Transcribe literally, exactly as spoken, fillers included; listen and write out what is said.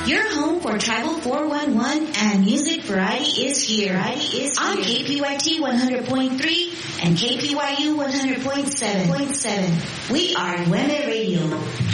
Your home for Tribal four one one and music variety is here. Variety is here. On K P Y T one hundred point three and K P Y U one hundred point seven. We are Nueve Radio.